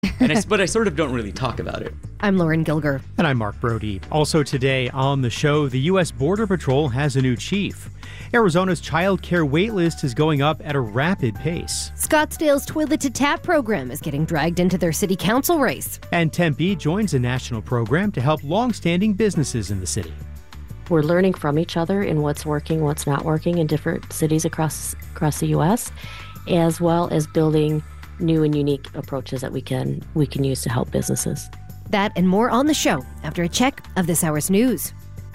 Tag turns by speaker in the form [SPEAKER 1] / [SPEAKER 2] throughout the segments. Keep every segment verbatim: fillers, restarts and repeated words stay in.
[SPEAKER 1] and I, but I sort of don't really talk about it.
[SPEAKER 2] I'm Lauren Gilger.
[SPEAKER 3] And I'm Mark Brody. Also today on the show, the U S Border Patrol has a new chief. Arizona's child care waitlist is going up at a rapid pace.
[SPEAKER 2] Scottsdale's toilet-to-tap program is getting dragged into their city council race.
[SPEAKER 3] And Tempe joins a national program to help long-standing businesses in the city.
[SPEAKER 4] We're learning from each other in what's working, what's not working in different cities across across the U S, as well as building new and unique approaches that we can we can use to help businesses.
[SPEAKER 2] That and more on the show after a check of this hour's news.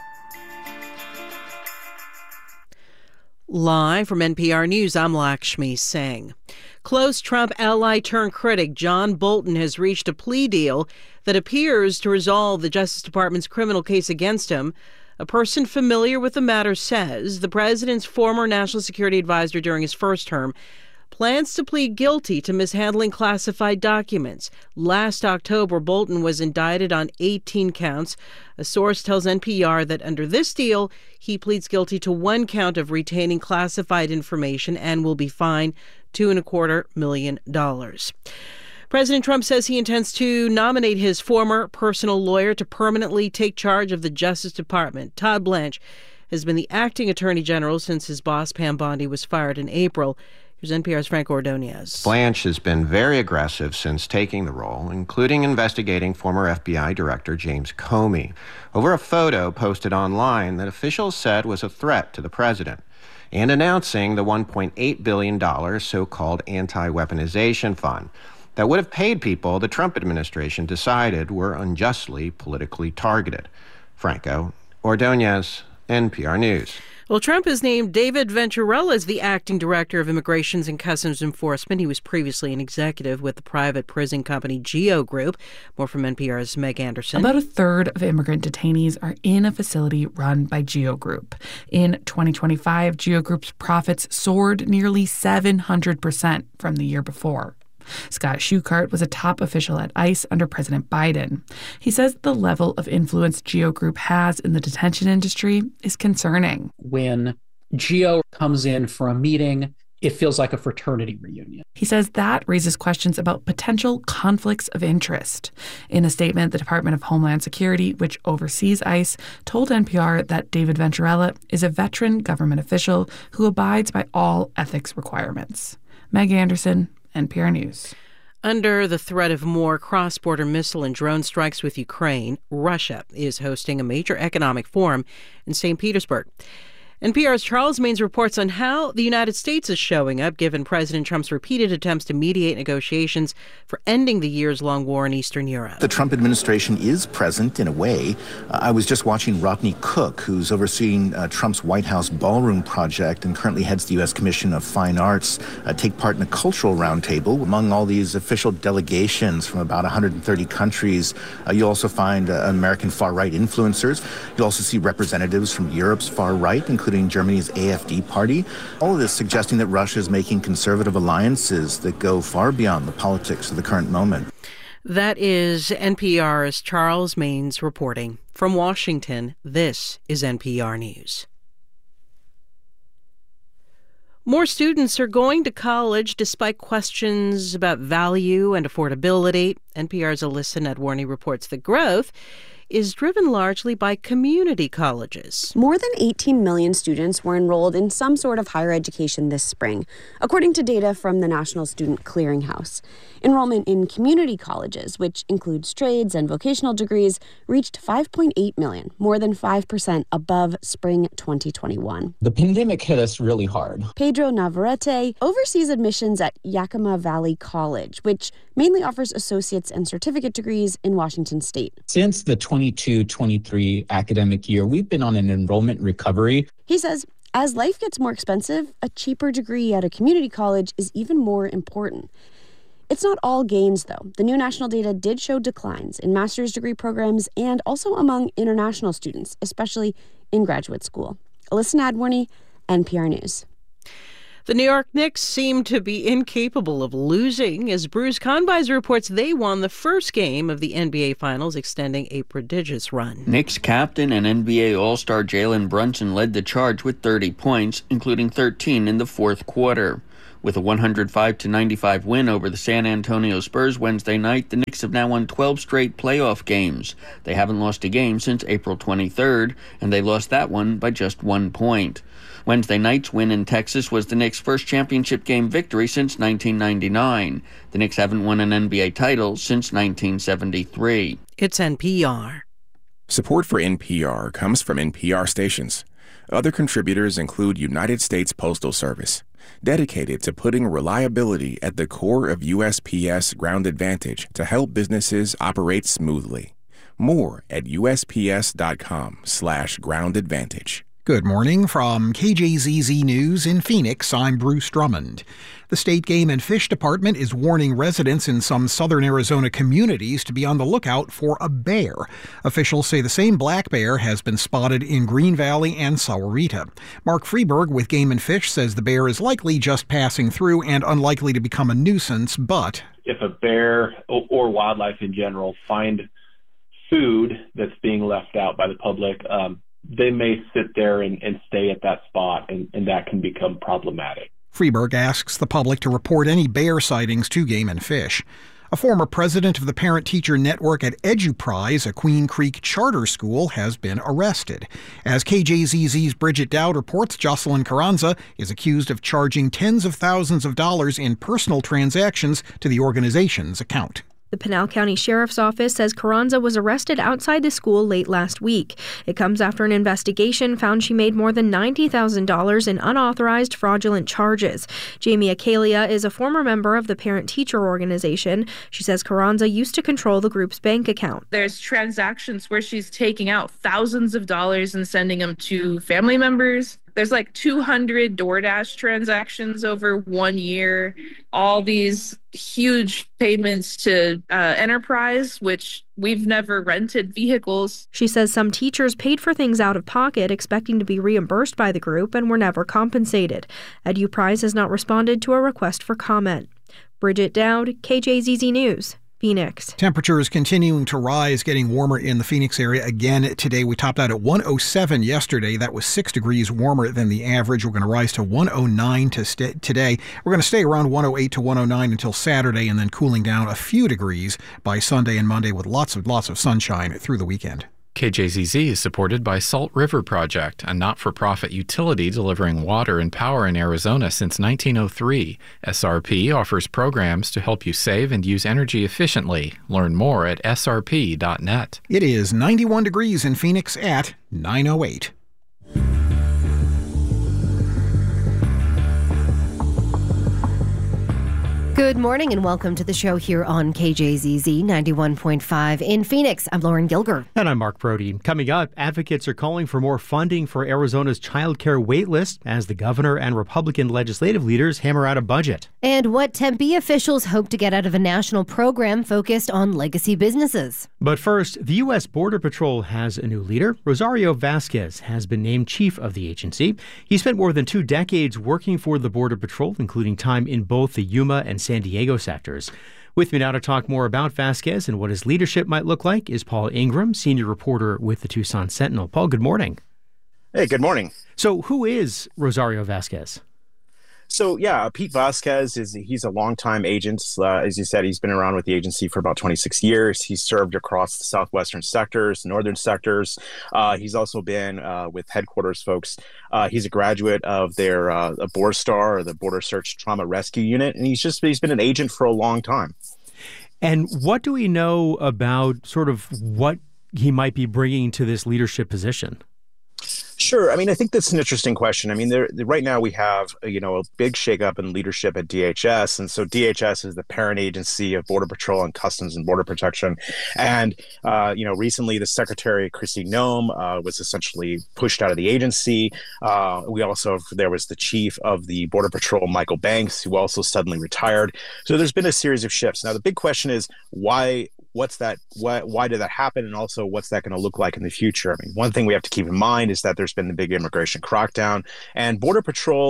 [SPEAKER 5] Live from N P R News, I'm Lakshmi Singh. Close Trump ally turned critic John Bolton has reached a plea deal that appears to resolve the Justice Department's criminal case against him. A person familiar with the matter says the president's former national security advisor during his first term plans to plead guilty to mishandling classified documents. Last October, Bolton was indicted on eighteen counts. A source tells N P R that under this deal, he pleads guilty to one count of retaining classified information and will be fined two and a quarter million dollars. President Trump says he intends to nominate his former personal lawyer to permanently take charge of the Justice Department. Todd Blanche has been the acting attorney general since his boss, Pam Bondi, was fired in April. Here's N P R's Frank Ordonez.
[SPEAKER 6] Blanche has been very aggressive since taking the role, including investigating former F B I Director James Comey over a photo posted online that officials said was a threat to the president, and announcing the one point eight billion dollars so-called anti-weaponization fund that would have paid people the Trump administration decided were unjustly politically targeted. Franco Ordonez, N P R News.
[SPEAKER 5] Well, Trump has named David Venturella as the acting director of Immigrations and Customs Enforcement. He was previously an executive with the private prison company Geo Group. More from N P R's Meg Anderson.
[SPEAKER 7] About a third of immigrant detainees are in a facility run by Geo Group. In twenty twenty-five, Geo Group's profits soared nearly seven hundred percent from the year before. Scott Schuchart was a top official at ICE under President Biden. He says the level of influence Geo Group has in the detention industry is concerning.
[SPEAKER 8] When Geo comes in for a meeting, it feels like a fraternity reunion.
[SPEAKER 7] He says that raises questions about potential conflicts of interest. In a statement, the Department of Homeland Security, which oversees ICE, told N P R that David Venturella is a veteran government official who abides by all ethics requirements. Meg Anderson, N P R News.
[SPEAKER 5] Under the threat of more cross-border missile and drone strikes with Ukraine, Russia is hosting a major economic forum in Saint Petersburg. N P R's Charles Maynes reports on how the United States is showing up, given President Trump's repeated attempts to mediate negotiations for ending the years-long war in Eastern Europe.
[SPEAKER 9] The Trump administration is present in a way. Uh, I was just watching Rodney Cook, who's overseeing uh, Trump's White House ballroom project and currently heads the U S Commission of Fine Arts, uh, take part in a cultural roundtable. Among all these official delegations from about one hundred thirty countries, uh, you'll also find uh, American far-right influencers. You'll also see representatives from Europe's far-right, including including Germany's A F D party. All of this suggesting that Russia is making conservative alliances that go far beyond the politics of the current moment.
[SPEAKER 5] That is N P R's Charles Maynes reporting. From Washington, this is N P R News. More students are going to college despite questions about value and affordability. N P R's Alyssa Nadworny reports the growth is driven largely by community colleges.
[SPEAKER 10] More than eighteen million students were enrolled in some sort of higher education this spring, according to data from the National Student Clearinghouse. Enrollment in community colleges, which includes trades and vocational degrees, reached five point eight million, more than five percent above spring twenty twenty-one.
[SPEAKER 11] The pandemic hit us really hard.
[SPEAKER 10] Pedro Navarrete oversees admissions at Yakima Valley College, which mainly offers associate's and certificate degrees in Washington state.
[SPEAKER 11] Since the twenty-two twenty-three academic year, we've been on an enrollment recovery.
[SPEAKER 10] He says as life gets more expensive, a cheaper degree at a community college is even more important. It's not all gains, though. The new national data did show declines in master's degree programs and also among international students, especially in graduate school. Alyssa Nadworny, N P R News.
[SPEAKER 5] The New York Knicks seem to be incapable of losing, as Bruce Kahnweiser reports they won the first game of the N B A Finals, extending a prodigious run.
[SPEAKER 12] Knicks captain and N B A All-Star Jalen Brunson led the charge with thirty points, including thirteen in the fourth quarter. With a one hundred five to ninety-five win over the San Antonio Spurs Wednesday night, the Knicks have now won twelve straight playoff games. They haven't lost a game since April twenty-third, and they lost that one by just one point. Wednesday night's win in Texas was the Knicks' first championship game victory since nineteen ninety-nine. The Knicks haven't won an N B A title since nineteen seventy-three.
[SPEAKER 5] It's N P R.
[SPEAKER 13] Support for N P R comes from N P R stations. Other contributors include United States Postal Service, dedicated to putting reliability at the core of U S P S Ground Advantage to help businesses operate smoothly. More at U S P S dot com slash ground advantage.
[SPEAKER 14] Good morning from K J Z Z News in Phoenix. I'm Bruce Drummond. The State Game and Fish Department is warning residents in some southern Arizona communities to be on the lookout for a bear. Officials say the same black bear has been spotted in Green Valley and Sahuarita. Mark Freeberg with Game and Fish says the bear is likely just passing through and unlikely to become a nuisance, but
[SPEAKER 15] if a bear or wildlife in general find food that's being left out by the public, um, they may sit there and, and stay at that spot, and, and that can become problematic.
[SPEAKER 14] Freeberg asks the public to report any bear sightings to Game and Fish. A former president of the parent-teacher network at EduPrize, a Queen Creek charter school, has been arrested. As K J Z Z's Bridget Dowd reports, Jocelyn Carranza is accused of charging tens of thousands of dollars in personal transactions to the organization's account.
[SPEAKER 16] The Pinal County Sheriff's Office says Carranza was arrested outside the school late last week. It comes after an investigation found she made more than ninety thousand dollars in unauthorized fraudulent charges. Jamie Acalia is a former member of the parent-teacher organization. She says Carranza used to control the group's bank account.
[SPEAKER 17] There's transactions where she's taking out thousands of dollars and sending them to family members. There's like two hundred DoorDash transactions over one year, all these huge payments to uh, Enterprise, which we've never rented vehicles.
[SPEAKER 16] She says some teachers paid for things out of pocket, expecting to be reimbursed by the group, and were never compensated. EduPrize has not responded to a request for comment. Bridget Dowd, K J Z Z News, Phoenix.
[SPEAKER 14] Temperatures continuing to rise, getting warmer in the Phoenix area again today. We topped out at one oh seven yesterday. That was six degrees warmer than the average. We're going to rise to one oh nine to st- today. We're going to stay around one oh eight to one oh nine until Saturday, and then cooling down a few degrees by Sunday and Monday with lots of lots of sunshine through the weekend.
[SPEAKER 18] K J Z Z is supported by Salt River Project, a not-for-profit utility delivering water and power in Arizona since nineteen oh three. S R P offers programs to help you save and use energy efficiently. Learn more at S R P dot net.
[SPEAKER 14] It is ninety-one degrees in Phoenix at nine oh eight.
[SPEAKER 2] Good morning and welcome to the show here on K J Z Z ninety-one point five in Phoenix. I'm Lauren Gilger.
[SPEAKER 3] And I'm Mark Brody. Coming up, advocates are calling for more funding for Arizona's child care waitlist as the governor and Republican legislative leaders hammer out a budget.
[SPEAKER 2] And what Tempe officials hope to get out of a national program focused on legacy businesses.
[SPEAKER 3] But first, the U S Border Patrol has a new leader. Rosario Vasquez has been named chief of the agency. He spent more than two decades working for the Border Patrol, including time in both the Yuma and San Diego sectors. With me now to talk more about Vasquez and what his leadership might look like is Paul Ingram, senior reporter with the Tucson Sentinel. Paul, good morning.
[SPEAKER 19] Hey, good morning.
[SPEAKER 3] So who is Rosario Vasquez?
[SPEAKER 19] So, yeah, Pete Vasquez, is he's a longtime agent. Uh, as you said, he's been around with the agency for about twenty-six years. He's served across the southwestern sectors, northern sectors. Uh, he's also been uh, with headquarters folks. Uh, he's a graduate of their uh, BORSTAR, or the Border Search Trauma Rescue Unit, and he's just he's been an agent for a long time.
[SPEAKER 3] And what do we know about sort of what he might be bringing to this leadership position?
[SPEAKER 19] Sure. I mean, I think that's an interesting question. I mean, there, right now we have, you know, a big shakeup in leadership at D H S. And so D H S is the parent agency of Border Patrol and Customs and Border Protection. And, uh, you know, recently the Secretary, Kristi Noem, uh, was essentially pushed out of the agency. Uh, we also, there was the chief of the Border Patrol, Michael Banks, who also suddenly retired. So there's been a series of shifts. Now, the big question is why What's that? Why, why did that happen? And also, what's that going to look like in the future? I mean, one thing we have to keep in mind is that there's been the big immigration crackdown, and Border Patrol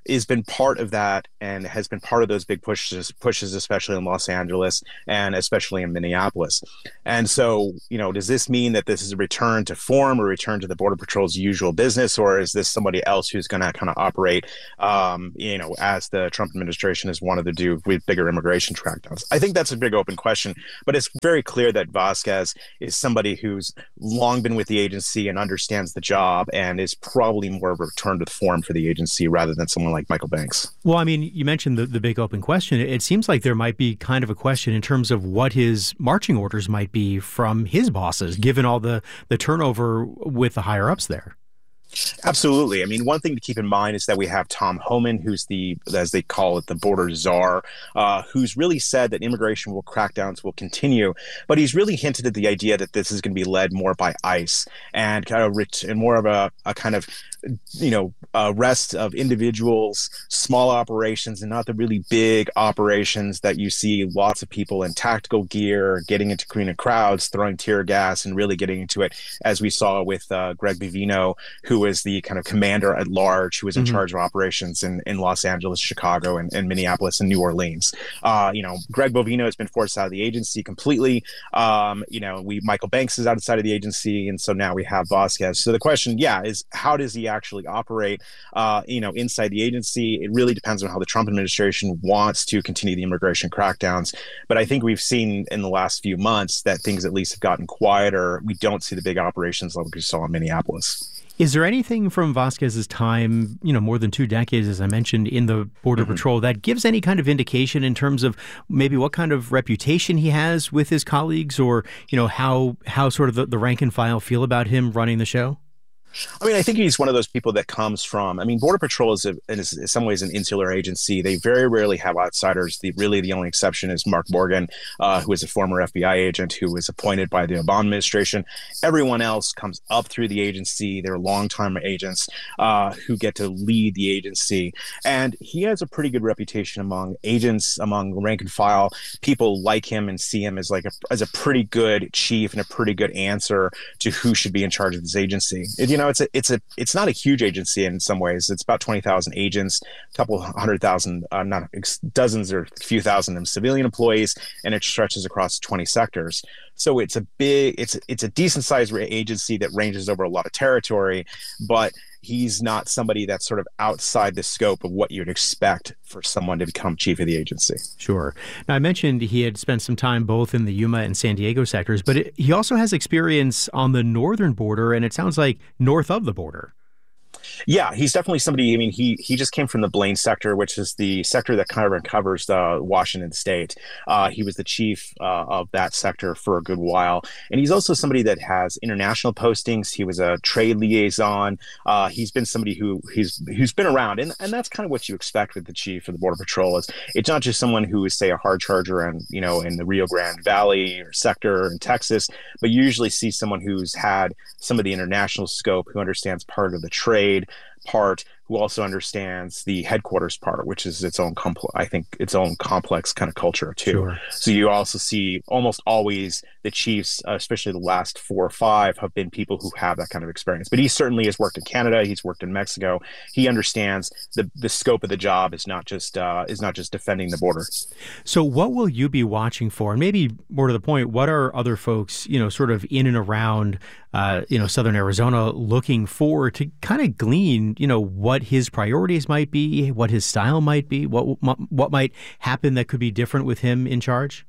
[SPEAKER 19] has been part of that and has been part of those big pushes, pushes, especially in Los Angeles and especially in Minneapolis. And so, you know, does this mean that this is a return to form or return to the Border Patrol's usual business, or is this somebody else who's going to kind of operate, um, you know, as the Trump administration has wanted to do with bigger immigration crackdowns? I think that's a big open question, but it's very clear that Vasquez is somebody who's long been with the agency and understands the job and is probably more of a return to the form for the agency rather than someone like Michael Banks.
[SPEAKER 3] Well, I mean, you mentioned the, the big open question. It seems like there might be kind of a question in terms of what his marching orders might be from his bosses, given all the, the turnover with the higher ups there.
[SPEAKER 19] Absolutely. I mean, one thing to keep in mind is that we have Tom Homan, who's the, as they call it, the border czar, uh, who's really said that immigration will crackdowns will continue, but he's really hinted at the idea that this is going to be led more by ICE and kind of rich, and more of a, a kind of, you know, arrest of individuals, small operations, and not the really big operations that you see lots of people in tactical gear getting into Korean crowds, throwing tear gas, and really getting into it, as we saw with uh, Greg Bovino, who was the kind of commander at large, who was in mm-hmm. charge of operations in, in Los Angeles, Chicago, and, and Minneapolis, and New Orleans. Uh, you know, Greg Bovino has been forced out of the agency completely. Um, you know, we Michael Banks is outside of the agency, and so now we have Vasquez. So the question, yeah, is how does he actually operate, uh, you know, inside the agency? It really depends on how the Trump administration wants to continue the immigration crackdowns. But I think we've seen in the last few months that things at least have gotten quieter. We don't see the big operations like we saw in Minneapolis.
[SPEAKER 3] Is there anything from Vasquez's time, you know, more than two decades, as I mentioned, in the Border mm-hmm. Patrol that gives any kind of indication in terms of maybe what kind of reputation he has with his colleagues, or, you know, how how sort of the, the rank and file feel about him running the show?
[SPEAKER 19] I mean, I think he's one of those people that comes from, I mean, Border Patrol is, a, is in some ways an insular agency. They very rarely have outsiders. The really the only exception is Mark Morgan, uh, who is a former F B I agent who was appointed by the Obama administration. Everyone else comes up through the agency. They're longtime agents uh, who get to lead the agency. And he has a pretty good reputation among agents, among rank and file. People like him and see him as like a, as a pretty good chief and a pretty good answer to who should be in charge of this agency. It, you know, it's a, it's a, it's not a huge agency in some ways. It's about twenty thousand agents, a couple hundred thousand, uh, not dozens or a few thousand of civilian employees, and it stretches across twenty sectors. So it's a big, it's it's a decent sized agency that ranges over a lot of territory, but he's not somebody that's sort of outside the scope of what you'd expect for someone to become chief of the agency.
[SPEAKER 3] Sure. Now, I mentioned he had spent some time both in the Yuma and San Diego sectors, but it, he also has experience on the northern border, and it sounds like north of the border.
[SPEAKER 19] Yeah, he's definitely somebody. I mean, he he just came from the Blaine sector, which is the sector that kind of covers uh, Washington State. Uh, he was the chief uh, of that sector for a good while, and he's also somebody that has international postings. He was a trade liaison. Uh, he's been somebody who he's who's been around, and, and that's kind of what you expect with the chief of the Border Patrol. Is it's not just someone who is, say, a hard charger and you know in the Rio Grande Valley or sector in Texas, but you usually see someone who's had some of the international scope, who understands part of the trade part, who also understands the headquarters part, which is its own complex, I think its own complex kind of culture too. Sure. So you also see almost always the chiefs, uh, especially the last four or five, have been people who have that kind of experience. But he certainly has worked in Canada. He's worked in Mexico. He understands the the scope of the job is not just uh, is not just defending the border.
[SPEAKER 3] So what will you be watching for? And maybe more to the point, what are other folks, you know, sort of in and around, uh, you know, Southern Arizona looking for to kind of glean, you know, what his priorities might be, what his style might be, what what might happen that could be different with him in charge?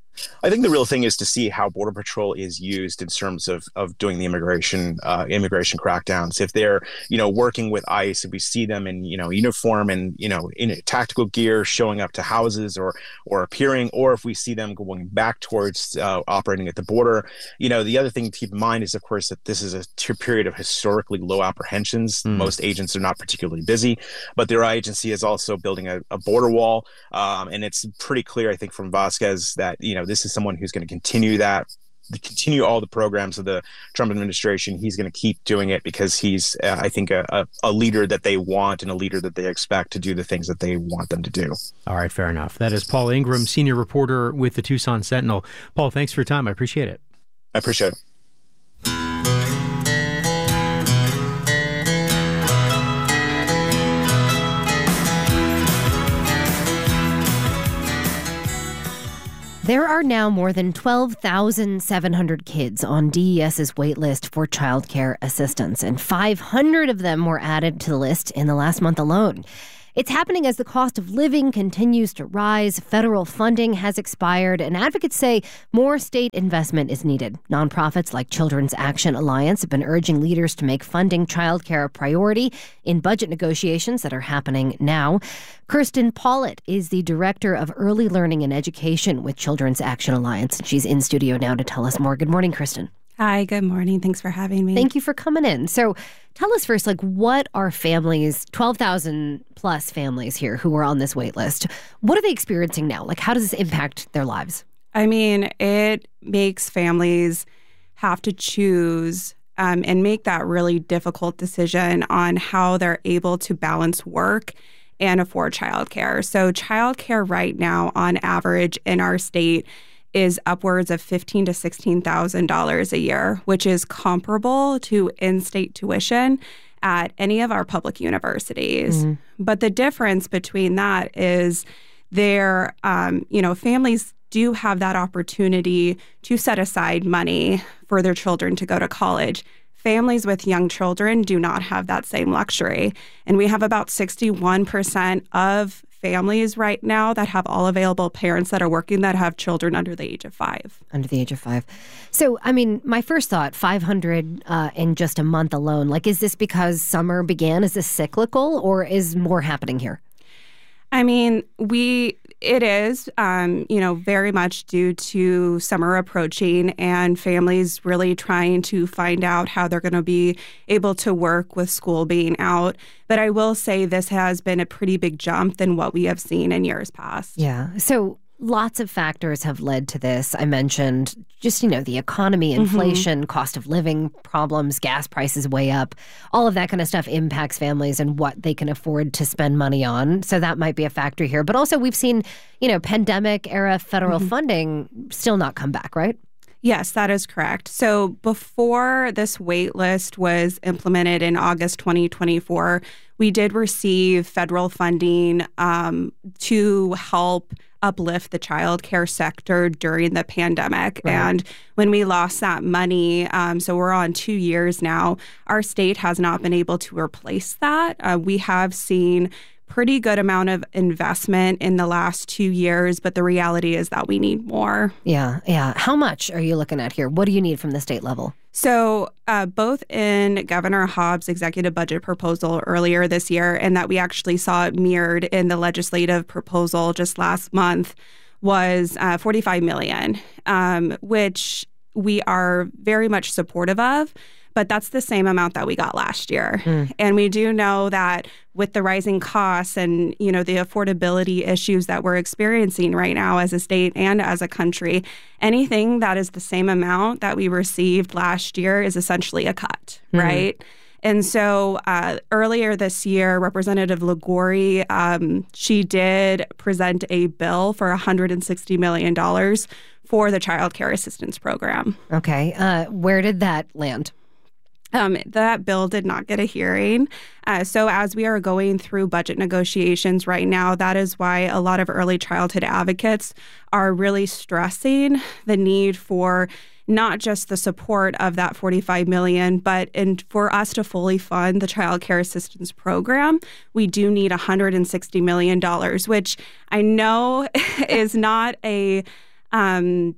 [SPEAKER 19] I think the real thing is to see how Border Patrol is used in terms of of doing the immigration uh, immigration crackdowns. If they're you know working with ICE, if we see them in you know uniform and you know in tactical gear showing up to houses or or appearing, or if we see them going back towards uh, operating at the border. You know the other thing to keep in mind is, of course, that this is a t- period of historically low apprehensions. Mm. Most agents are not particularly busy, but their agency is also building a, a border wall, um, and it's pretty clear, I think, from Vasquez that you know. This is someone who's going to continue that, continue all the programs of the Trump administration. He's going to keep doing it because he's, uh, I think, a, a, a leader that they want and a leader that they expect to do the things that they want them to do.
[SPEAKER 3] All right, fair enough. That is Paul Ingram, senior reporter with the Tucson Sentinel. Paul, thanks for your time. I appreciate it.
[SPEAKER 19] I appreciate it.
[SPEAKER 2] There are now more than twelve thousand seven hundred kids on DES's waitlist for childcare assistance, and five hundred of them were added to the list in the last month alone. It's happening as the cost of living continues to rise, federal funding has expired, and advocates say more state investment is needed. Nonprofits like Children's Action Alliance have been urging leaders to make funding childcare a priority in budget negotiations that are happening now. Kirsten Pollitt is the Director of Early Learning and Education with Children's Action Alliance. She's in studio now to tell us more. Good morning, Kirsten.
[SPEAKER 20] Hi, good morning. Thanks for having me.
[SPEAKER 2] Thank you for coming in. So tell us first, like, what are families, twelve thousand plus families here who are on this wait list, what are they experiencing now? Like, how does this impact their lives?
[SPEAKER 20] I mean, it makes families have to choose um, and make that really difficult decision on how they're able to balance work and afford childcare. So childcare right now, on average in our state, is upwards of fifteen thousand to sixteen thousand dollars a year, which is comparable to in-state tuition at any of our public universities. Mm-hmm. But the difference between that is their, um, you know, families do have that opportunity to set aside money for their children to go to college. Families with young children do not have that same luxury. And we have about sixty-one percent of families right now that have all available parents that are working that have children under the age of five.
[SPEAKER 2] Under the age of five. So, I mean, my first thought, five hundred uh, in just a month alone. Like, is this because summer began? Is this cyclical, or is more happening here?
[SPEAKER 20] I mean, we it is, um, you know, very much due to summer approaching and families really trying to find out how they're going to be able to work with school being out. But I will say this has been a pretty big jump than what we have seen in years past.
[SPEAKER 2] Yeah. So lots of factors have led to this. I mentioned just, you know, the economy, inflation, mm-hmm. cost of living problems, gas prices way up. All of that kind of stuff impacts families and what they can afford to spend money on. So that might be a factor here. But also we've seen, you know, pandemic era federal mm-hmm. funding still not come back, right?
[SPEAKER 20] Yes, that is correct. So before this wait list was implemented in August twenty twenty-four, we did receive federal funding um, to help uplift the child care sector during the pandemic. Right. And when we lost that money, um, so we're on two years now, our state has not been able to replace that. Uh, we have seen pretty good amount of investment in the last two years, but the reality is that we need more.
[SPEAKER 2] Yeah, yeah. How much are you looking at here? What do you need from the state level?
[SPEAKER 20] So uh, both in Governor Hobbs' executive budget proposal earlier this year and that we actually saw it mirrored in the legislative proposal just last month was uh, forty-five million dollars, um, which we are very much supportive of. But that's the same amount that we got last year. Mm. And we do know that with the rising costs and, you know, the affordability issues that we're experiencing right now as a state and as a country, anything that is the same amount that we received last year is essentially a cut, mm. right? And so uh, earlier this year, Representative Liguori, um, she did present a bill for one hundred sixty million dollars for the Child Care Assistance Program.
[SPEAKER 2] Okay. Uh, where did that land?
[SPEAKER 20] Um, that bill did not get a hearing. Uh, so as we are going through budget negotiations right now, that is why a lot of early childhood advocates are really stressing the need for not just the support of that forty-five million dollars, but in, for us to fully fund the Child Care Assistance Program, we do need one hundred sixty million dollars, which I know is not a... Um,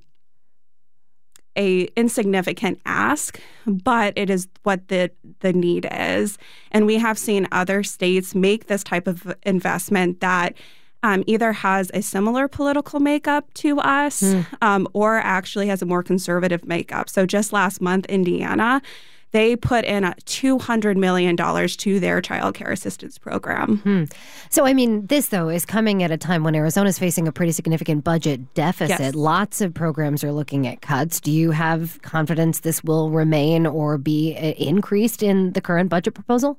[SPEAKER 20] a insignificant ask, but it is what the the need is. And we have seen other states make this type of investment that um, either has a similar political makeup to us mm. um, or actually has a more conservative makeup. So just last month, Indiana, they put in two hundred million dollars to their child care assistance program.
[SPEAKER 2] Hmm. So, I mean, this, though, is coming at a time when Arizona is facing a pretty significant budget deficit. Yes. Lots of programs are looking at cuts. Do you have confidence this will remain or be increased in the current budget proposal?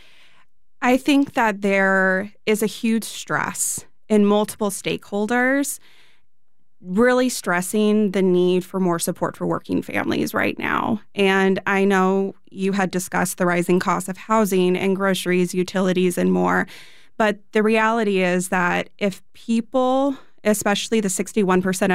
[SPEAKER 20] I think that there is a huge stress in multiple stakeholders really stressing the need for more support for working families right now. And I know you had discussed the rising cost of housing and groceries, utilities, and more. But the reality is that if people, especially the sixty-one percent of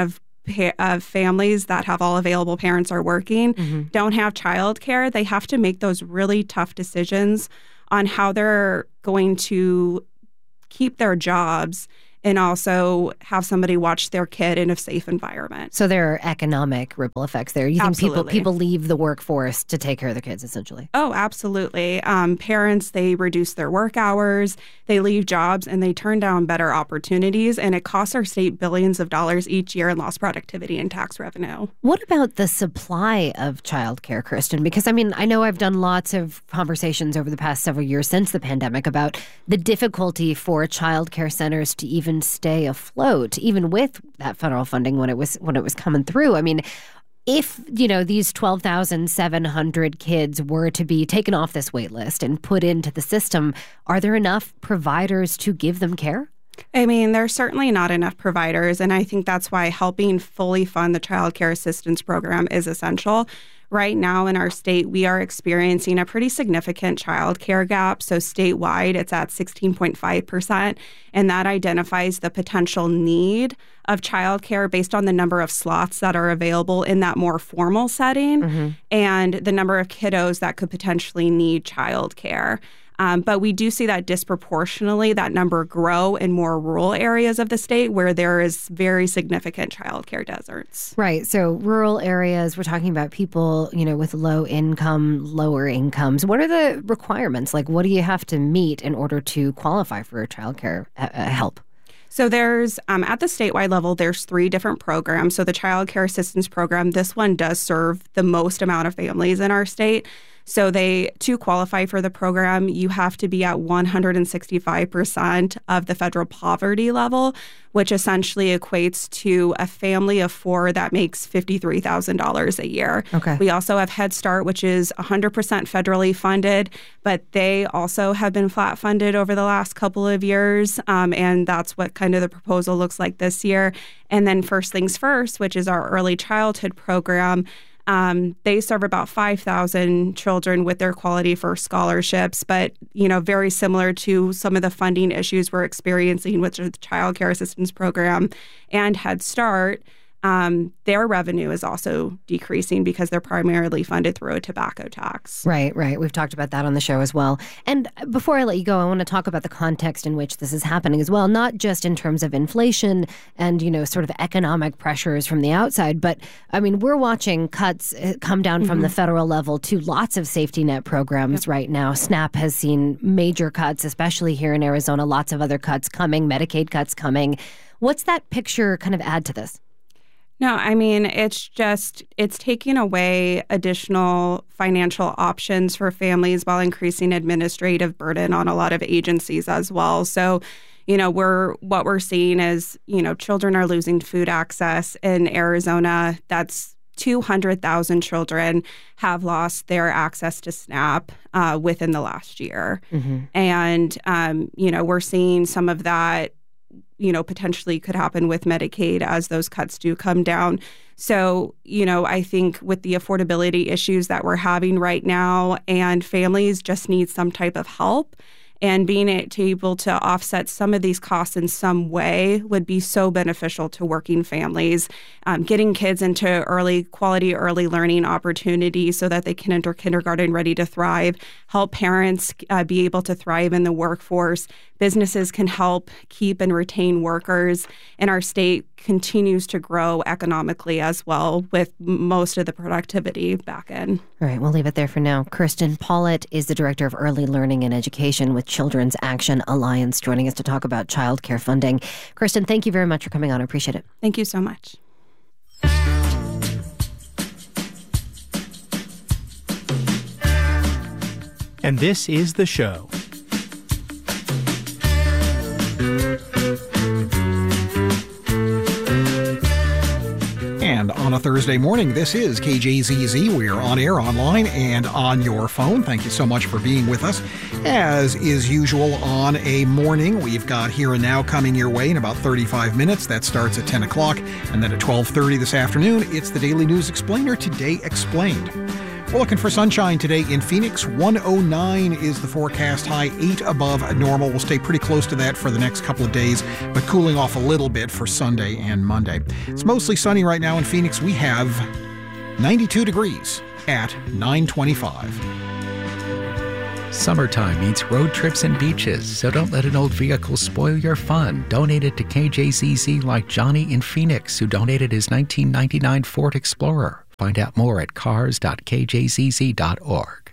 [SPEAKER 20] pa- of families that have all available parents are working, mm-hmm. don't have childcare, they have to make those really tough decisions on how they're going to keep their jobs and also have somebody watch their kid in a safe environment.
[SPEAKER 2] So there are economic ripple effects there. You think
[SPEAKER 20] Absolutely.
[SPEAKER 2] people people leave the workforce to take care of their kids, essentially?
[SPEAKER 20] Oh, absolutely. Um, parents, they reduce their work hours, they leave jobs, and they turn down better opportunities, and it costs our state billions of dollars each year in lost productivity and tax revenue.
[SPEAKER 2] What about the supply of childcare, Kristen? Because, I mean, I know I've done lots of conversations over the past several years since the pandemic about the difficulty for childcare centers to even stay afloat, even with that federal funding when it was when it was coming through. I mean, if, you know, these twelve thousand seven hundred kids were to be taken off this wait list and put into the system, are there enough providers to give them care?
[SPEAKER 20] I mean, there's certainly not enough providers, and I think that's why helping fully fund the Child Care Assistance Program is essential. Right now in our state, we are experiencing a pretty significant child care gap. So statewide, it's at sixteen point five percent, and that identifies the potential need of child care based on the number of slots that are available in that more formal setting mm-hmm. and the number of kiddos that could potentially need child care. Um, but we do see that disproportionately, that number grow in more rural areas of the state where there is very significant childcare deserts.
[SPEAKER 2] Right. So rural areas, we're talking about people, you know, with low income, lower incomes. What are the requirements? Like, what do you have to meet in order to qualify for childcare uh, help?
[SPEAKER 20] So there's, um, at the statewide level, there's three different programs. So the Child Care Assistance Program, this one does serve the most amount of families in our state. So they, to qualify for the program, you have to be at one hundred sixty-five percent of the federal poverty level, which essentially equates to a family of four that makes fifty-three thousand dollars a year.
[SPEAKER 2] Okay.
[SPEAKER 20] We also have Head Start, which is one hundred percent federally funded, but they also have been flat funded over the last couple of years. Um, and that's what kind of the proposal looks like this year. And then First Things First, which is our early childhood program. Um, they serve about five thousand children with their Quality First scholarships, but, you know, very similar to some of the funding issues we're experiencing with the Child Care Assistance Program and Head Start. Um, their revenue is also decreasing because they're primarily funded through a tobacco tax.
[SPEAKER 2] Right, right. We've talked about that on the show as well. And before I let you go, I want to talk about the context in which this is happening as well, not just in terms of inflation and, you know, sort of economic pressures from the outside, but, I mean, we're watching cuts come down mm-hmm. from the federal level to lots of safety net programs yep. right now. SNAP has seen major cuts, especially here in Arizona, lots of other cuts coming, Medicaid cuts coming. What's that picture kind of add to this?
[SPEAKER 20] No, I mean, it's just, it's taking away additional financial options for families while increasing administrative burden on a lot of agencies as well. So, you know, we're, what we're seeing is, you know, children are losing food access in Arizona. That's two hundred thousand children have lost their access to SNAP uh, within the last year. Mm-hmm. And, um, you know, we're seeing some of that, you know, potentially could happen with Medicaid as those cuts do come down. So, you know, I think with the affordability issues that we're having right now, and families just need some type of help, and being able to offset some of these costs in some way would be so beneficial to working families. Um, getting kids into early quality early learning opportunities so that they can enter kindergarten ready to thrive, help parents uh, be able to thrive in the workforce. Businesses can help keep and retain workers, and our state continues to grow economically as well, with most of the productivity back in.
[SPEAKER 2] All right, we'll leave it there for now. Kristen Pollitt is the Director of Early Learning and Education with Children's Action Alliance, joining us to talk about child care funding. Kristen, thank you very much for coming on. I appreciate it.
[SPEAKER 20] Thank you so much.
[SPEAKER 3] And this is the show.
[SPEAKER 14] And on a Thursday morning, this is K J Z Z. We're on air, online, and on your phone. Thank you so much for being with us. As is usual on a morning, we've got Here and Now coming your way in about thirty-five minutes. That starts at ten o'clock. And then at twelve thirty this afternoon, it's the Daily News Explainer, Today Explained. We're looking for sunshine today in Phoenix. one oh nine is the forecast high, eight above normal. We'll stay pretty close to that for the next couple of days, but cooling off a little bit for Sunday and Monday. It's mostly sunny right now in Phoenix. We have ninety-two degrees at nine twenty-five.
[SPEAKER 21] Summertime means road trips and beaches, so don't let an old vehicle spoil your fun. Donate it to K J Z Z like Johnny in Phoenix, who donated his nineteen ninety-nine Ford Explorer. Find out more at cars dot k j z z dot org.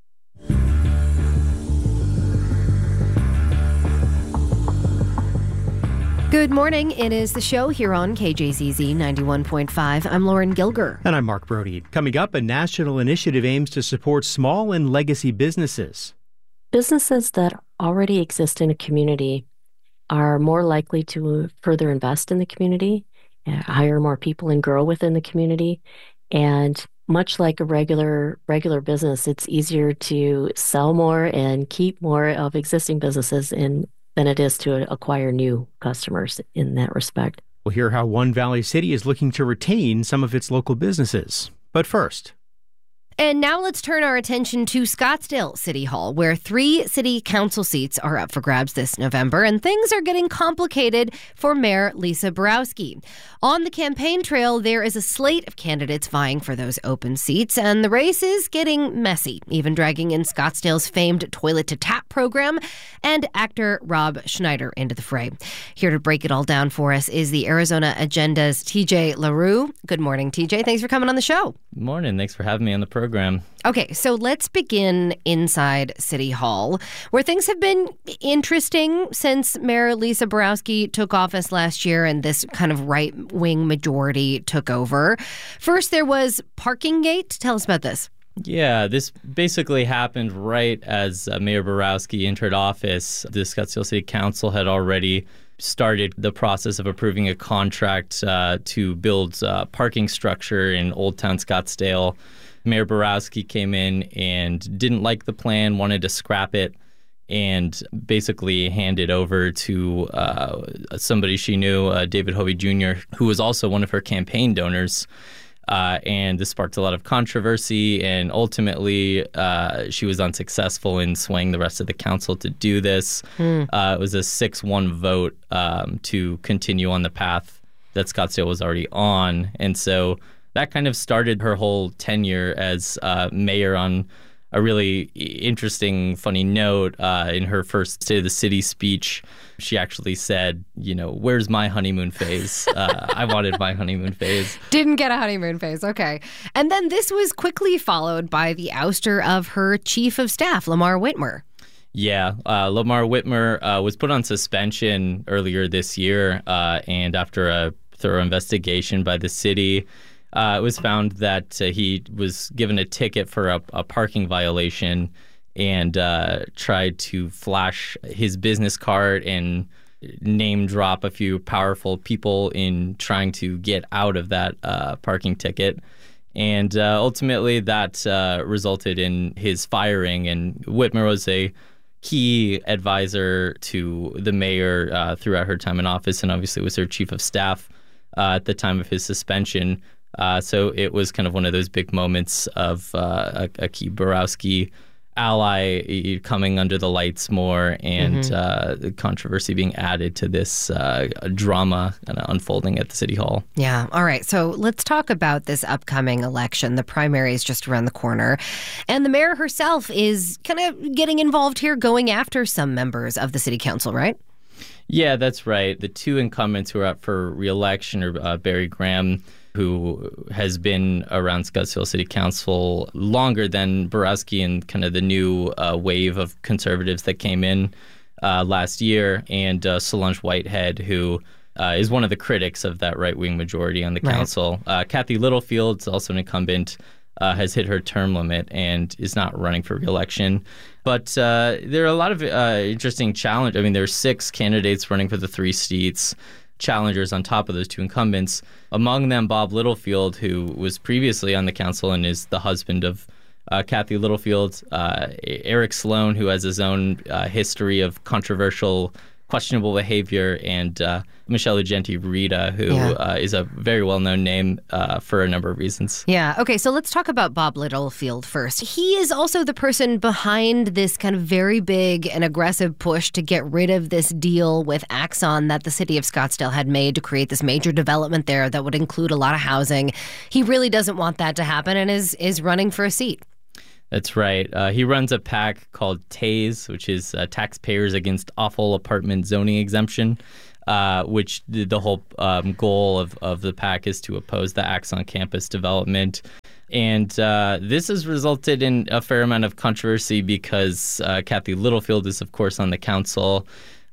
[SPEAKER 2] Good morning. It is the show here on K J Z Z ninety-one point five. I'm Lauren Gilger.
[SPEAKER 3] And I'm Mark Brody. Coming up, a national initiative aims to support small and legacy businesses.
[SPEAKER 4] Businesses that already exist in a community are more likely to further invest in the community, hire more people, and grow within the community. And much like a regular regular business, it's easier to sell more and keep more of existing businesses in than it is to acquire new customers in that respect.
[SPEAKER 3] We'll hear how One Valley City is looking to retain some of its local businesses. But first...
[SPEAKER 2] And now let's turn our attention to Scottsdale City Hall, where three city council seats are up for grabs this November, and things are getting complicated for Mayor Lisa Borowski. On the campaign trail, there is a slate of candidates vying for those open seats, and the race is getting messy, even dragging in Scottsdale's famed toilet-to-tap program and actor Rob Schneider into the fray. Here to break it all down for us is the Arizona Agenda's T J LaRue. Good morning, T J. Thanks for coming on the show.
[SPEAKER 22] Morning. Thanks for having me on the program.
[SPEAKER 2] Okay, so let's begin inside City Hall, where things have been interesting since Mayor Lisa Borowski took office last year and this kind of right-wing majority took over. First, there was Parkinggate. Tell us about this.
[SPEAKER 22] Yeah, this basically happened right as uh, Mayor Borowski entered office. The Scottsdale City Council had already started the process of approving a contract uh, to build a parking structure in Old Town Scottsdale. Mayor Borowski came in and didn't like the plan, wanted to scrap it, and basically handed over to uh, somebody she knew, uh, David Hovey Junior, who was also one of her campaign donors. Uh, and this sparked a lot of controversy, and ultimately uh, she was unsuccessful in swaying the rest of the council to do this. Hmm. Uh, it was a six one vote um, to continue on the path that Scottsdale was already on. And so that kind of started her whole tenure as uh, mayor on a really interesting, funny note. Uh, in her first State of the City speech, she actually said, you know, where's my honeymoon phase? Uh, I wanted my honeymoon phase.
[SPEAKER 2] Didn't get a honeymoon phase. Okay. And then this was quickly followed by the ouster of her chief of staff, Lamar Whitmer.
[SPEAKER 22] Yeah, uh, Lamar Whitmer uh, was put on suspension earlier this year. Uh, and after a thorough investigation by the city, Uh, it was found that uh, he was given a ticket for a, a parking violation and uh, tried to flash his business card and name drop a few powerful people in trying to get out of that uh, parking ticket. And uh, ultimately that uh, resulted in his firing. And Whitmer was a key advisor to the mayor uh, throughout her time in office, and obviously was her chief of staff uh, at the time of his suspension. Uh, so it was kind of one of those big moments of uh, a, a key Borowski ally coming under the lights more, and mm-hmm. uh, the controversy being added to this uh, drama kind of unfolding at the City Hall.
[SPEAKER 2] Yeah. All right. So let's talk about this upcoming election. The primary is just around the corner. And the mayor herself is kind of getting involved here, going after some members of the city council, right?
[SPEAKER 22] Yeah, that's right. The two incumbents who are up for re-election are uh, Barry Graham, who has been around Scottsdale City Council longer than Borowski and kind of the new uh, wave of conservatives that came in uh, last year, and uh, Solange Whitehead, who uh, is one of the critics of that right-wing majority on the right. council. Uh, Kathy Littlefield, also an incumbent, uh, has hit her term limit and is not running for re-election. But uh, there are a lot of uh, interesting challenges. I mean, there are six candidates running for the three seats, challengers on top of those two incumbents. Among them, Bob Littlefield, who was previously on the council and is the husband of uh, Kathy Littlefield. Uh, Eric Sloan, who has his own uh, history of controversial questionable behavior, and uh, Michelle Ugenti-Rita, who
[SPEAKER 2] Yeah.
[SPEAKER 22] uh, is a very well-known name uh, for a number of reasons.
[SPEAKER 2] Yeah. Okay. So let's talk about Bob Littlefield first. He is also the person behind this kind of very big and aggressive push to get rid of this deal with Axon that the city of Scottsdale had made to create this major development there that would include a lot of housing. He really doesn't want that to happen and is is running for a seat.
[SPEAKER 22] That's right. Uh, he runs a PAC called TAZE, which is uh, Taxpayers Against Awful Apartment Zoning Exemption, uh, which the, the whole um, goal of, of the PAC is to oppose the Axon campus development. And uh, this has resulted in a fair amount of controversy because uh, Kathy Littlefield is, of course, on the council.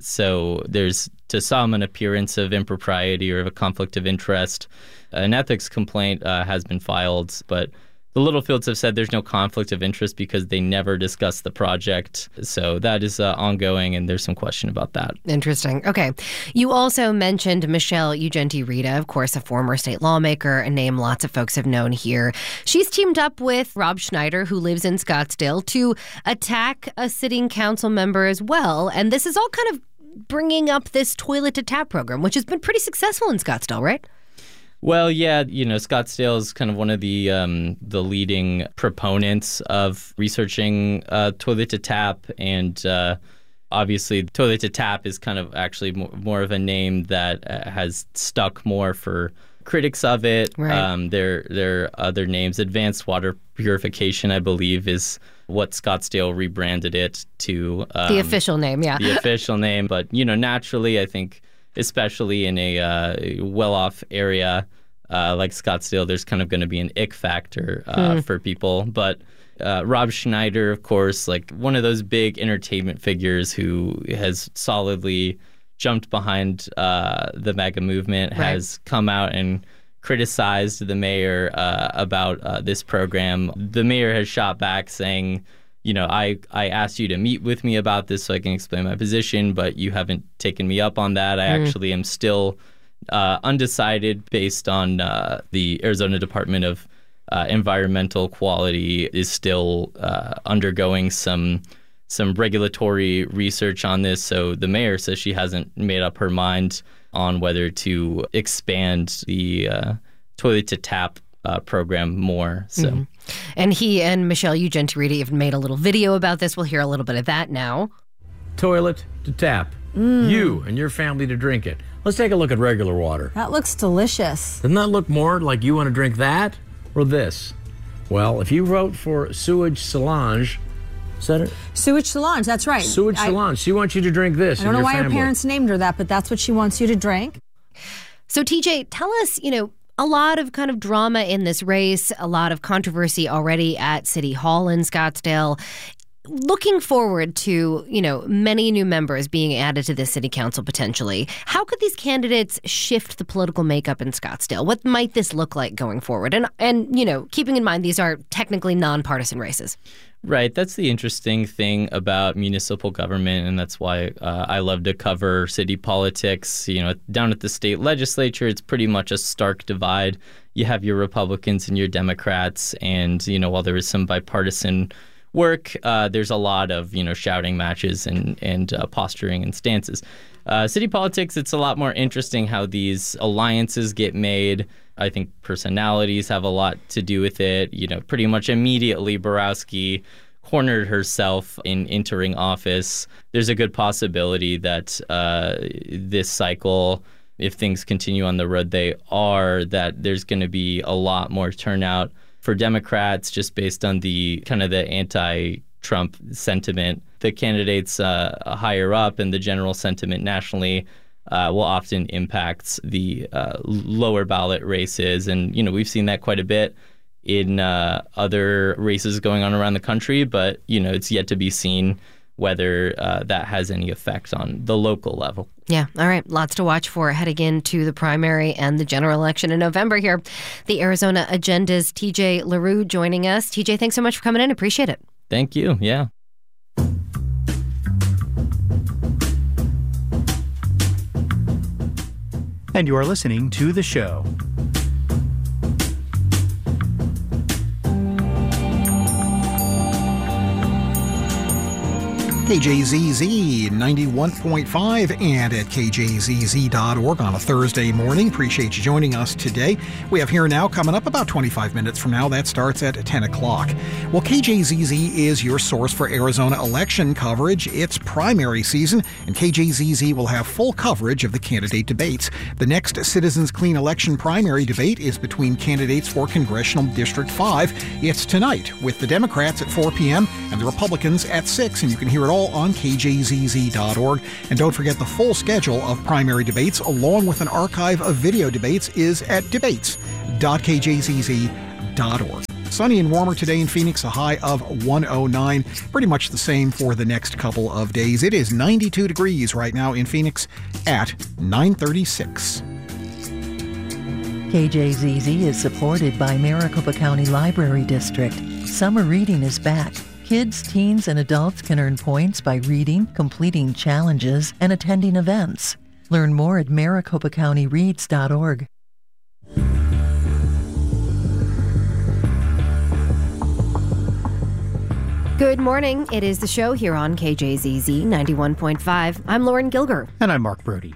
[SPEAKER 22] So there's, to some, an appearance of impropriety or of a conflict of interest. An ethics complaint uh, has been filed, but the Littlefields have said there's no conflict of interest because they never discussed the project. So that is uh, ongoing, and there's some question about that.
[SPEAKER 2] Interesting. Okay. You also mentioned Michelle Ugenti-Rita, of course, a former state lawmaker, a name lots of folks have known here. She's teamed up with Rob Schneider, who lives in Scottsdale, to attack a sitting council member as well. And this is all kind of bringing up this toilet to tap program, which has been pretty successful in Scottsdale, right?
[SPEAKER 22] Well, yeah, you know, Scottsdale is kind of one of the um, the leading proponents of researching uh, toilet to tap, and uh, obviously, toilet to tap is kind of actually more, more of a name that uh, has stuck more for critics of it.
[SPEAKER 2] Right.
[SPEAKER 22] Um, there, there are other names. Advanced water purification, I believe, is what Scottsdale rebranded it to. Um,
[SPEAKER 2] the official name, yeah.
[SPEAKER 22] The official name, but you know, naturally, I think, especially in a uh, well-off area uh, like Scottsdale, there's kind of going to be an ick factor uh, hmm. for people. But uh, Rob Schneider, of course, like one of those big entertainment figures who has solidly jumped behind uh, the MAGA movement,
[SPEAKER 2] right.
[SPEAKER 22] has come out and criticized the mayor uh, about uh, this program. The mayor has shot back saying, you know, I, I asked you to meet with me about this so I can explain my position, but you haven't taken me up on that. I mm. actually am still uh, undecided based on uh, the Arizona Department of uh, Environmental Quality is still uh, undergoing some some regulatory research on this. So the mayor says she hasn't made up her mind on whether to expand the uh, toilet to tap Uh, program more. So,
[SPEAKER 2] mm-hmm. And he and Michelle Ugenti-Rita even made a little video about this. We'll hear a little bit of that now.
[SPEAKER 1] Toilet to tap.
[SPEAKER 6] Mm.
[SPEAKER 1] You and your family to drink it. Let's take a look at regular water.
[SPEAKER 6] That looks delicious.
[SPEAKER 1] Doesn't that look more like you want to drink that or this? Well, if you vote for Sewage Solange, is that it?
[SPEAKER 6] Sewage Solange, that's right.
[SPEAKER 1] Sewage
[SPEAKER 6] I,
[SPEAKER 1] Solange. She wants you to drink this.
[SPEAKER 6] I don't know why
[SPEAKER 1] family.
[SPEAKER 6] her parents named her that, but that's what she wants you to drink.
[SPEAKER 2] So, T J, tell us, you know, a lot of kind of drama in this race, a lot of controversy already at City Hall in Scottsdale. Looking forward to, you know, many new members being added to the city council potentially, how could these candidates shift the political makeup in Scottsdale? What might this look like going forward? And, and you know, keeping in mind these are technically nonpartisan races.
[SPEAKER 22] Right. That's the interesting thing about municipal government, and that's why uh, I love to cover city politics. You know, down at the state legislature, it's pretty much a stark divide. You have your Republicans and your Democrats, and, you know, while there is some bipartisan work, uh, there's a lot of, you know, shouting matches and, and uh, posturing and stances. Uh, city politics, it's a lot more interesting how these alliances get made. I think personalities have a lot to do with it. You know, pretty much immediately Borowski cornered herself in entering office. There's a good possibility that uh, this cycle, if things continue on the road they are, that there's going to be a lot more turnout for Democrats just based on the kind of the anti-Trump sentiment. The candidates uh, higher up and the general sentiment nationally Uh, will often impact the uh, lower ballot races. And, you know, we've seen that quite a bit in uh, other races going on around the country. But, you know, it's yet to be seen whether uh, that has any effect on the local level.
[SPEAKER 2] Yeah. All right. Lots to watch for heading into the primary and the general election in November here. The Arizona Agenda's T J LaRue joining us. T J, thanks so much for coming in. Appreciate it.
[SPEAKER 22] Thank you. Yeah.
[SPEAKER 3] And you are listening to The Show.
[SPEAKER 14] K J Z Z ninety-one point five and at K J Z Z dot org on a Thursday morning. Appreciate you joining us today. We have Here Now coming up about twenty-five minutes from now. That starts at ten o'clock. Well, K J Z Z is your source for Arizona election coverage. It's primary season, and K J Z Z will have full coverage of the candidate debates. The next Citizens Clean Election primary debate is between candidates for Congressional District five. It's tonight with the Democrats at four p.m. and the Republicans at six, and you can hear it all on K J Z Z dot org. And don't forget the full schedule of primary debates along with an archive of video debates is at debates dot K J Z Z dot org. Sunny and warmer today in Phoenix, a high of one oh nine. Pretty much the same for the next couple of days. It is ninety-two degrees right now in Phoenix at nine thirty-six.
[SPEAKER 7] K J Z Z is supported by Maricopa County Library District. Summer reading is back. Kids, teens, and adults can earn points by reading, completing challenges, and attending events. Learn more at maricopa county reads dot org.
[SPEAKER 2] Good morning. It is the show here on K J Z Z ninety-one point five. I'm Lauren Gilger.
[SPEAKER 3] And I'm Mark Brody.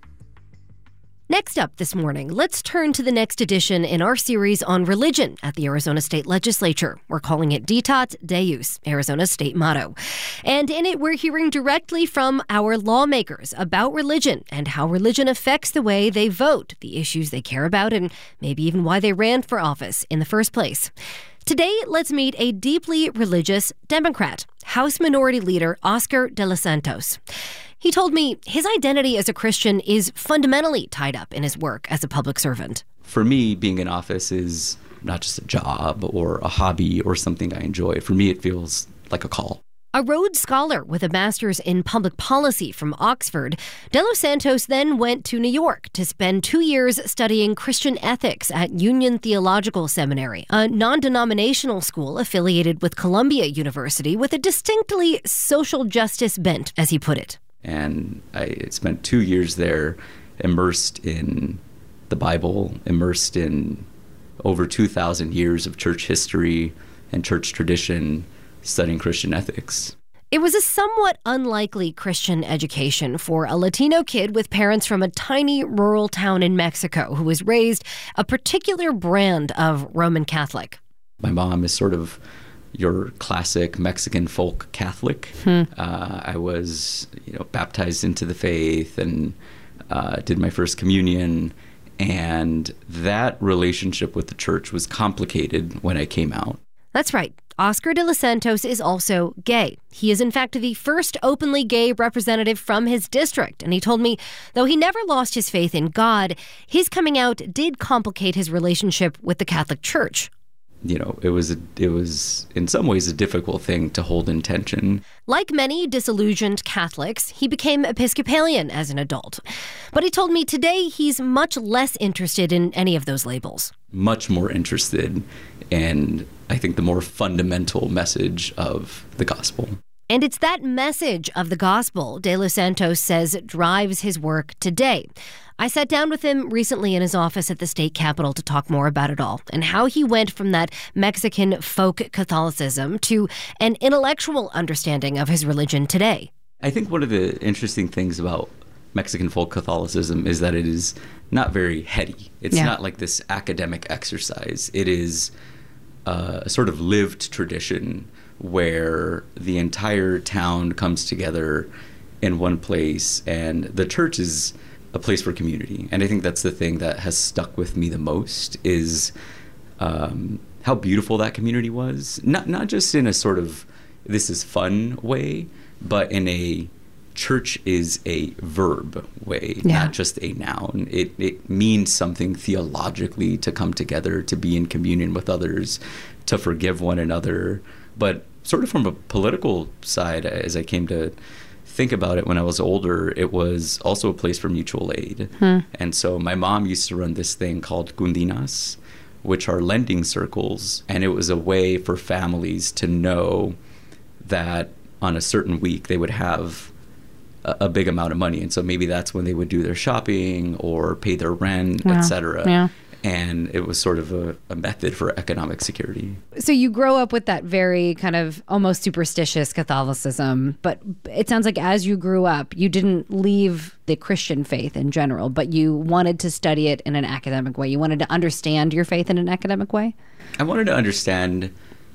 [SPEAKER 2] Next up this morning, let's turn to the next edition in our series on religion at the Arizona State Legislature. We're calling it Ditat Deus, Arizona's state motto. And in it, we're hearing directly from our lawmakers about religion and how religion affects the way they vote, the issues they care about, and maybe even why they ran for office in the first place. Today, let's meet a deeply religious Democrat, House Minority Leader Oscar De Los Santos. He told me his identity as a Christian is fundamentally tied up in his work as a public servant.
[SPEAKER 8] For me, being in office is not just a job or a hobby or something I enjoy. For me, it feels like a call.
[SPEAKER 2] A Rhodes Scholar with a master's in public policy from Oxford, De Los Santos then went to New York to spend two years studying Christian ethics at Union Theological Seminary, a non-denominational school affiliated with Columbia University with a distinctly social justice bent, as he put it.
[SPEAKER 8] And I spent two years there immersed in the Bible, immersed in over two thousand years of church history and church tradition, studying Christian ethics.
[SPEAKER 2] It was a somewhat unlikely Christian education for a Latino kid with parents from a tiny rural town in Mexico who was raised a particular brand of Roman Catholic.
[SPEAKER 8] My mom is sort of your classic Mexican folk Catholic.
[SPEAKER 2] Hmm.
[SPEAKER 8] Uh, I was, you know, baptized into the faith and uh, did my first communion. And that relationship with the church was complicated when I came out.
[SPEAKER 2] That's right. Oscar De Los Santos is also gay. He is, in fact, the first openly gay representative from his district. And he told me, though he never lost his faith in God, his coming out did complicate his relationship with the Catholic Church.
[SPEAKER 8] You know, it was a, it was in some ways a difficult thing to hold in tension.
[SPEAKER 2] Like many disillusioned Catholics, he became Episcopalian as an adult. But he told me today he's much less interested in any of those labels.
[SPEAKER 8] Much more interested in, I think, the more fundamental message of the gospel.
[SPEAKER 2] And it's that message of the gospel De Los Santos says drives his work today. I sat down with him recently in his office at the state capitol to talk more about it all and how he went from that Mexican folk Catholicism to an intellectual understanding of his religion today.
[SPEAKER 8] I think one of the interesting things about Mexican folk Catholicism is that it is not very heady. It's
[SPEAKER 2] Yeah.
[SPEAKER 8] not like this academic exercise. It is a sort of lived tradition where the entire town comes together in one place, and the church is a place for community. And I think that's the thing that has stuck with me the most is um, how beautiful that community was. Not not just in a sort of this is fun way, but in a church is a verb way,
[SPEAKER 2] Yeah.
[SPEAKER 8] not just a noun. It it means something theologically to come together, to be in communion with others, to forgive one another. But sort of from a political side, as I came to think about it when I was older, it was also a place for mutual aid.
[SPEAKER 2] Hmm.
[SPEAKER 8] And so my mom used to run this thing called Cundinas, which are lending circles. And it was a way for families to know that on a certain week they would have a, a big amount of money. And so maybe that's when they would do their shopping or pay their rent,
[SPEAKER 2] Yeah.
[SPEAKER 8] et cetera.
[SPEAKER 2] Yeah.
[SPEAKER 8] and it was sort of a, a method for economic security.
[SPEAKER 2] So you grow up with that very kind of almost superstitious Catholicism, but it sounds like as you grew up, you didn't leave the Christian faith in general, but you wanted to study it in an academic way. You wanted to understand your faith in an academic way?
[SPEAKER 8] I wanted to understand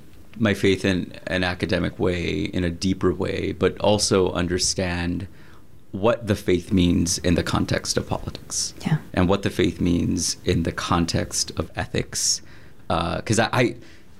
[SPEAKER 8] my faith in an academic way, in a deeper way, but also understand what the faith means in the context of politics,
[SPEAKER 2] yeah.
[SPEAKER 8] and what the faith means in the context of ethics. Because uh, I, I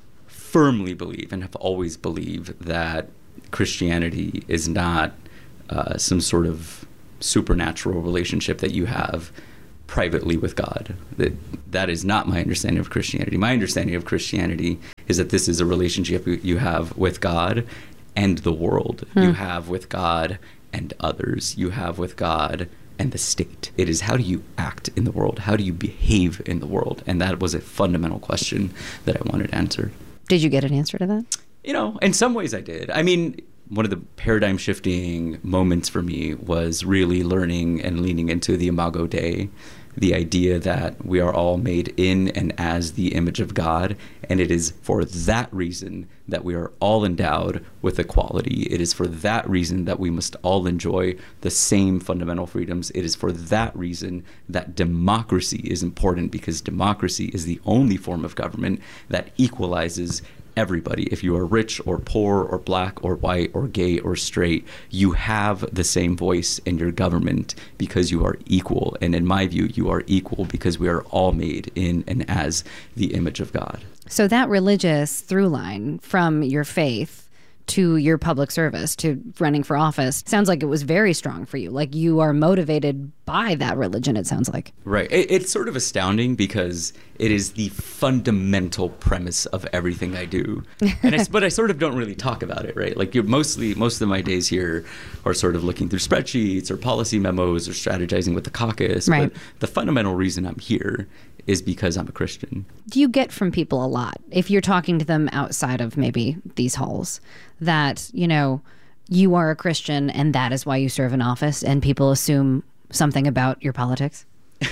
[SPEAKER 8] firmly believe and have always believed that Christianity is not uh, some sort of supernatural relationship that you have privately with God. That that is not my understanding of Christianity. My understanding of Christianity is that this is a relationship you have with God and the world. Hmm. You have with God and others. You have with God and the state. It is, how do you act in the world? How do you behave in the world? And that was a fundamental question that I wanted answered.
[SPEAKER 2] Did you get an answer to that?
[SPEAKER 8] You know, in some ways I did. I mean, one of the paradigm shifting moments for me was really learning and leaning into the Imago Dei, the idea that we are all made in and as the image of God, and it is for that reason that we are all endowed with equality. It is for that reason that we must all enjoy the same fundamental freedoms. It is for that reason that democracy is important, because democracy is the only form of government that equalizes everybody. If you are rich or poor or black or white or gay or straight, you have the same voice in your government because you are equal. And in my view, you are equal because we are all made in and as the image of God.
[SPEAKER 2] So that religious through line from your faith to your public service, to running for office, sounds like it was very strong for you. Like you are motivated by that religion, it sounds like.
[SPEAKER 8] Right. It, it's sort of astounding because it is the fundamental premise of everything I do. And I, but I sort of don't really talk about it, right? Like you're mostly, most of my days here are sort of looking through spreadsheets or policy memos or strategizing with the caucus.
[SPEAKER 2] Right.
[SPEAKER 8] But the fundamental reason I'm here is because I'm a Christian.
[SPEAKER 2] Do you get from people a lot, if you're talking to them outside of maybe these halls, that, you know, you are a Christian and that is why you serve in office, and people assume something about your politics?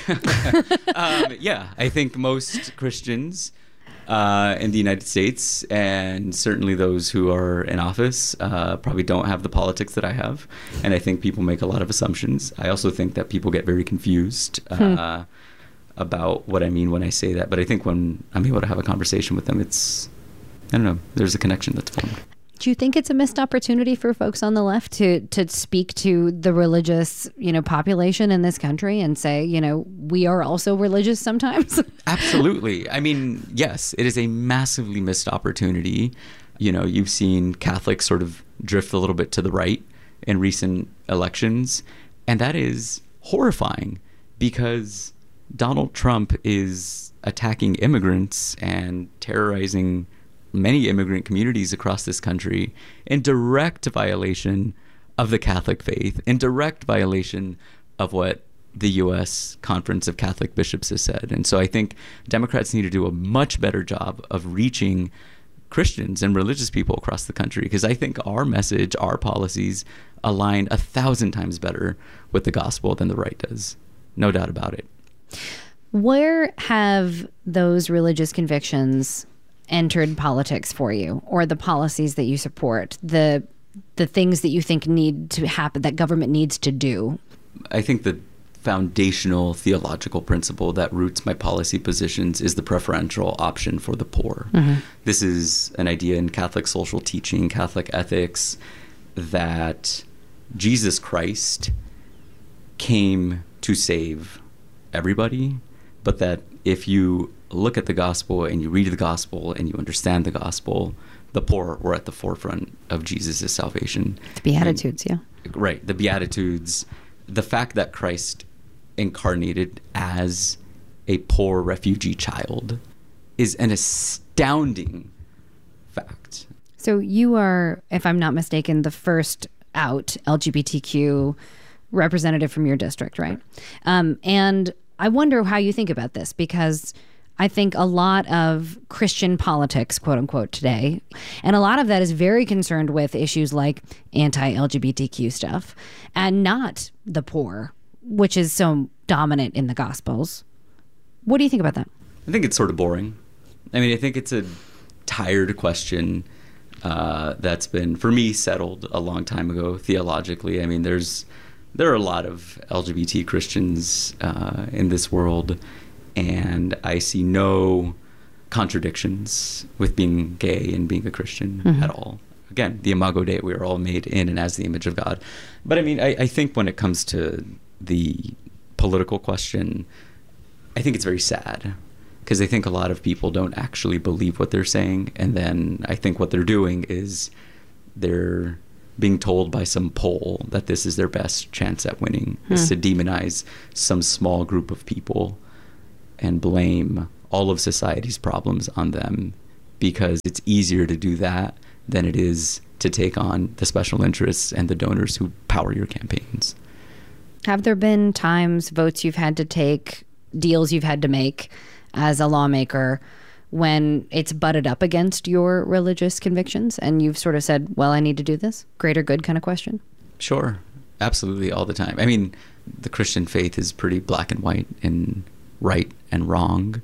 [SPEAKER 8] um, yeah, I think most Christians uh, in the United States, and certainly those who are in office, uh, probably don't have the politics that I have. And I think people make a lot of assumptions. I also think that people get very confused uh, hmm. about what I mean when I say that. But I think when I'm able to have a conversation with them, it's, I don't know, there's a connection that's formed.
[SPEAKER 2] Do you think it's a missed opportunity for folks on the left to to speak to the religious, you know, population in this country and say, you know, we are also religious sometimes?
[SPEAKER 8] Absolutely. I mean, yes, it is a massively missed opportunity. You know, you've seen Catholics sort of drift a little bit to the right in recent elections, and that is horrifying because Donald Trump is attacking immigrants and terrorizing many immigrant communities across this country in direct violation of the Catholic faith, in direct violation of what the U S Conference of Catholic Bishops has said. And so I think Democrats need to do a much better job of reaching Christians and religious people across the country, because I think our message, our policies align a thousand times better with the gospel than the right does. No doubt about it.
[SPEAKER 2] Where have those religious convictions entered politics for you, or the policies that you support, the the things that you think need to happen, that government needs to do?
[SPEAKER 8] I think the foundational theological principle that roots my policy positions is the preferential option for the poor. Mm-hmm. This is an idea in Catholic social teaching, Catholic ethics, that Jesus Christ came to save everybody, but that if you look at the gospel and you read the gospel and you understand the gospel, the poor were at the forefront of Jesus' salvation.
[SPEAKER 2] The Beatitudes,
[SPEAKER 8] and,
[SPEAKER 2] yeah.
[SPEAKER 8] Right, the Beatitudes. The fact that Christ incarnated as a poor refugee child is an astounding fact.
[SPEAKER 2] So you are, if I'm not mistaken, the first out L G B T Q representative from your district, right? Um, and I wonder how you think about this, because I think a lot of Christian politics, quote unquote, today, and a lot of that is very concerned with issues like anti-L G B T Q stuff and not the poor, which is so dominant in the Gospels. What do you think about that?
[SPEAKER 8] I think it's sort of boring. I mean, I think it's a tired question uh, that's been, for me, settled a long time ago theologically. I mean, there's there are a lot of L G B T Christians uh, in this world, and I see no contradictions with being gay and being a Christian mm-hmm. at all. Again, the Imago Dei, we are all made in and as the image of God. But I mean, I, I think when it comes to the political question, I think it's very sad, because I think a lot of people don't actually believe what they're saying. And then I think what they're doing is they're being told by some poll that this is their best chance at winning, hmm. is to demonize some small group of people and blame all of society's problems on them, because it's easier to do that than it is to take on the special interests and the donors who power your campaigns.
[SPEAKER 2] Have there been times, votes you've had to take, deals you've had to make as a lawmaker when it's butted up against your religious convictions and you've sort of said, well, I need to do this? Greater good kind of question?
[SPEAKER 8] Sure. Absolutely. All the time. I mean, the Christian faith is pretty black and white and right and wrong.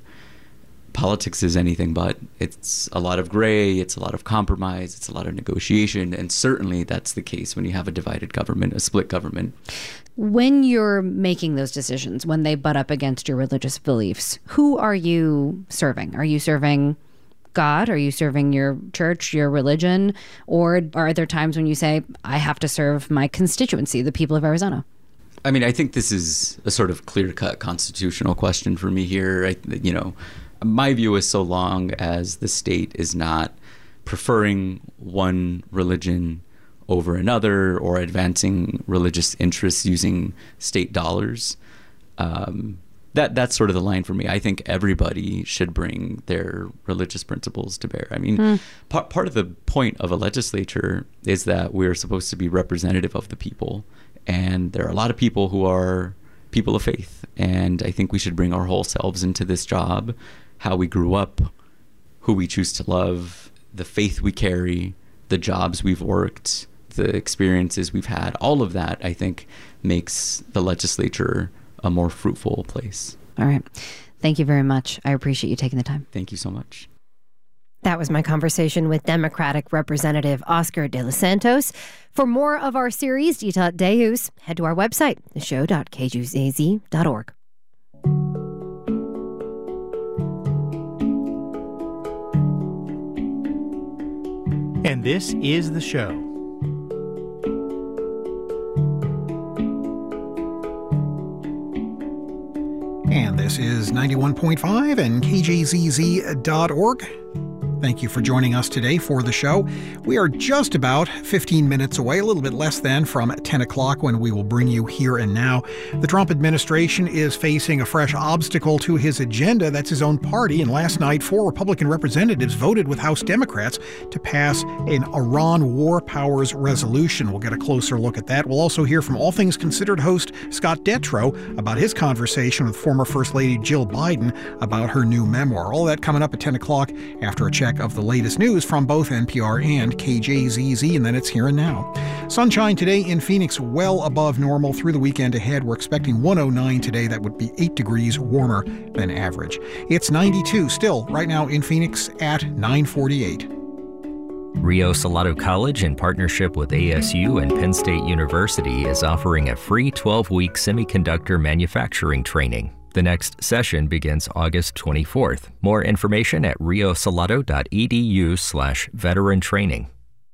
[SPEAKER 8] Politics is anything but. It's a lot of gray, it's a lot of compromise, it's a lot of negotiation, and certainly that's the case when you have a divided government, a split government.
[SPEAKER 2] When you're making those decisions, when they butt up against your religious beliefs, who are you serving? Are you serving God? Are you serving your church, your religion? Or are there times when you say, I have to serve my constituency, the people of Arizona?
[SPEAKER 8] I mean, I think this is a sort of clear-cut constitutional question for me here. I, you know, my view is so long as the state is not preferring one religion over another or advancing religious interests using state dollars, um, that that's sort of the line for me. I think everybody should bring their religious principles to bear. I mean, mm. part part of the point of a legislature is that we're supposed to be representative of the people. And there are a lot of people who are people of faith. And I think we should bring our whole selves into this job, how we grew up, who we choose to love, the faith we carry, the jobs we've worked, the experiences we've had. All of that, I think, makes the legislature a more fruitful place.
[SPEAKER 2] All right. Thank you very much. I appreciate you taking the time.
[SPEAKER 8] Thank you so much.
[SPEAKER 2] That was my conversation with Democratic Representative Oscar De Los Santos. For more of our series, Dita Deus, head to our website, the show dot k juice a z dot org.
[SPEAKER 3] And this is the show.
[SPEAKER 14] And this is ninety-one point five and K J Z Z dot org. Thank you for joining us today for the show. We are just about fifteen minutes away, a little bit less than, from ten o'clock when we will bring you Here and Now. The Trump administration is facing a fresh obstacle to his agenda. That's his own party. And last night, four Republican representatives voted with House Democrats to pass an Iran War Powers resolution. We'll get a closer look at that. We'll also hear from All Things Considered host Scott Detrow about his conversation with former First Lady Jill Biden about her new memoir. All that coming up at ten o'clock after a check of the latest news from both N P R and K J Z Z, and then it's Here and Now. Sunshine today in Phoenix, well above normal. Through the weekend ahead, we're expecting one oh nine today. That would be eight degrees warmer than average. It's ninety-two still right now in Phoenix at nine forty-eight.
[SPEAKER 9] Rio Salado College, in partnership with A S U and Penn State University, is offering a free twelve-week semiconductor manufacturing training. The next session begins August twenty-fourth. More information at riosalado.edu slash veteran training.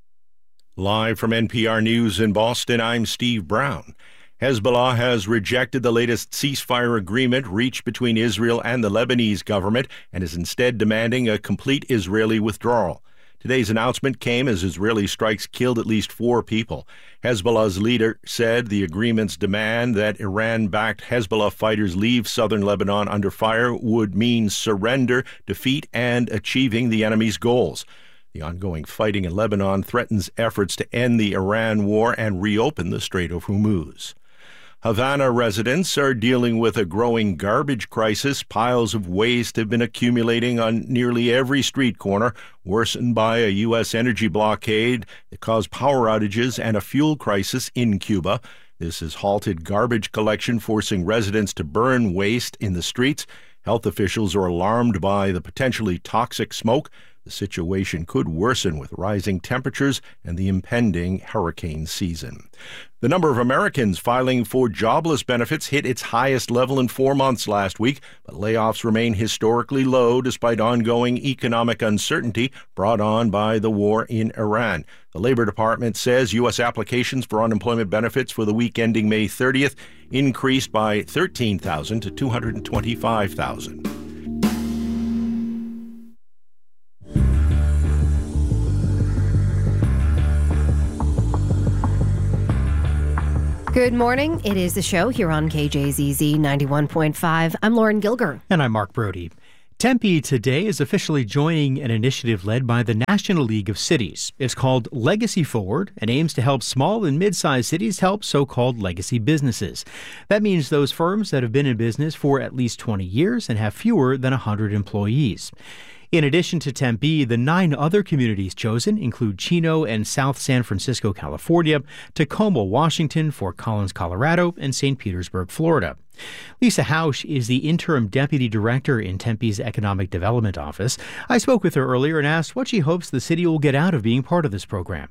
[SPEAKER 11] Live from N P R News in Boston, I'm Steve Brown. Hezbollah has rejected the latest ceasefire agreement reached between Israel and the Lebanese government and is instead demanding a complete Israeli withdrawal. Today's announcement came as Israeli strikes killed at least four people. Hezbollah's leader said the agreement's demand that Iran-backed Hezbollah fighters leave southern Lebanon under fire would mean surrender, defeat, and achieving the enemy's goals. The ongoing fighting in Lebanon threatens efforts to end the Iran war and reopen the Strait of Hormuz. Havana residents are dealing with a growing garbage crisis. Piles of waste have been accumulating on nearly every street corner, worsened by a U S energy blockade that caused power outages and a fuel crisis in Cuba. This has halted garbage collection, forcing residents to burn waste in the streets. Health officials are alarmed by the potentially toxic smoke. The situation could worsen with rising temperatures and the impending hurricane season. The number of Americans filing for jobless benefits hit its highest level in four months last week, but layoffs remain historically low despite ongoing economic uncertainty brought on by the war in Iran. The Labor Department says U S applications for unemployment benefits for the week ending May thirtieth increased by thirteen thousand to two hundred twenty-five thousand.
[SPEAKER 2] Good morning. It is the show here on K J Z Z ninety-one point five. I'm Lauren Gilger.
[SPEAKER 3] And I'm Mark Brody. Tempe today is officially joining an initiative led by the National League of Cities. It's called Legacy Forward and aims to help small and mid-sized cities help so-called legacy businesses. That means those firms that have been in business for at least twenty years and have fewer than one hundred employees. In addition to Tempe, the nine other communities chosen include Chino and South San Francisco, California, Tacoma, Washington, Fort Collins, Colorado, and Saint Petersburg, Florida. Lisa Hausch is the interim deputy director in Tempe's Economic Development Office. I spoke with her earlier and asked what she hopes the city will get out of being part of this program.